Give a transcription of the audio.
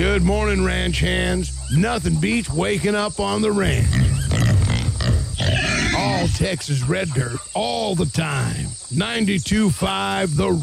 Good morning, ranch hands. Nothing beats waking up on the ranch. All Texas red dirt, all the time. 92.5 The